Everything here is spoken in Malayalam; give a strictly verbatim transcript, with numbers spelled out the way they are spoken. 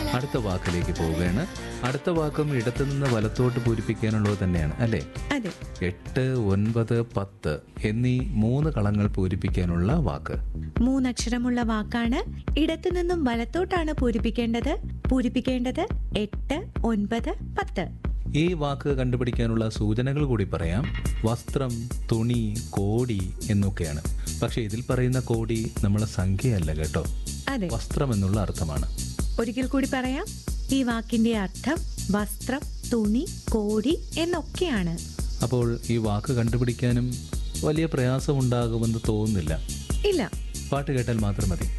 അടുത്ത വാക്കിലേക്ക് പോവുകയാണ്. അടുത്ത വാക്കും ഇടത്തു നിന്ന് വലത്തോട്ട് പൂരിപ്പിക്കാനുള്ളത് തന്നെയാണ് അല്ലേ? അതെ. എട്ട്, ഒൻപത്, പത്ത് എന്നീ മൂന്ന് കളങ്ങൾ പൂരിപ്പിക്കാനുള്ള വാക്ക്. മൂന്നക്ഷരമുള്ള വാക്കാണ്. ഇടത്തു നിന്നും വലത്തോട്ടാണ് പൂരിപ്പിക്കേണ്ടത്. പൂരിപ്പിക്കേണ്ടത് എട്ട്, ഒൻപത്, പത്ത്. ഈ വാക്ക് കണ്ടുപിടിക്കാനുള്ള സൂചനകൾ കൂടി പറയാം. വസ്ത്രം, തുണി, കോടി എന്നൊക്കെയാണ്. പക്ഷെ ഇതിൽ പറയുന്ന കോടി നമ്മളെ സംഖ്യയല്ല കേട്ടോ. അതെ, വസ്ത്രം എന്നുള്ള അർത്ഥമാണ്. ഒരിക്കൽ കൂടി പറയാം. ഈ വാക്കിന്റെ അർത്ഥം വസ്ത്രം, തുണി, കോടി എന്നൊക്കെയാണ്. അപ്പോൾ ഈ വാക്ക് കണ്ടുപിടിക്കാനും വലിയ പ്രയാസമുണ്ടാകുമെന്ന് തോന്നുന്നില്ല. ഇല്ല, പാട്ട് കേട്ടാൽ മാത്രം മതി.